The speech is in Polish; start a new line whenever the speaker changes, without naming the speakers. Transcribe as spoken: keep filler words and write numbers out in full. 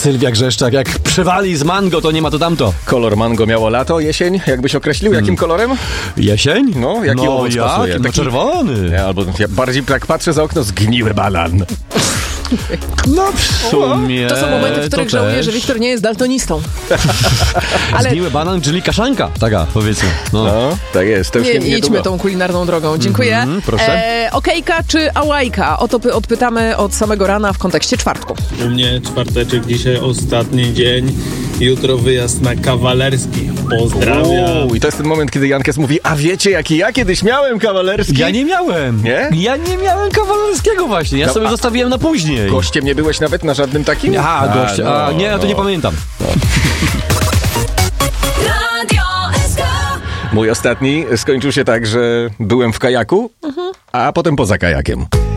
Sylwia Grzeszczak, jak przewali z mango, to nie ma to tamto.
Kolor mango miało lato, jesień, jakbyś określił, jakim hmm. kolorem?
Jesień?
No, jaki
no,
owoc
jak?
pasuje?
No
Taki...
czerwony.
Nie, albo ja bardziej tak patrzę za okno, zgniły banan.
No w sumie
to są momenty, w których żałuję,
też.
że Wiktor nie jest daltonistą.
Ale... Zgniły banan, czyli kaszanka. Taka, powiedzmy. No,
no tak jest. To już
nie,
nie, nie
idźmy
długo.
tą kulinarną drogą. Dziękuję.
Mm, proszę.
E, okejka czy ałajka? O to py- odpytamy od samego rana w kontekście czwartku.
U mnie czwarteczek, dzisiaj ostatni dzień. Jutro wyjazd na kawalerski. Pozdrawiam.
Uuu, i to jest ten moment, kiedy Jankes mówi, a wiecie jaki ja kiedyś miałem kawalerski?
Ja nie miałem.
Nie?
Ja nie miałem kawalerskiego właśnie. Ja
no,
sobie
a...
zostawiłem na później.
Gościem nie byłeś nawet na żadnym takim?
A, a goście.
no,
A, nie, ja to
no.
nie pamiętam. No.
Mój ostatni skończył się tak, że byłem w kajaku, uh-huh. a potem poza kajakiem.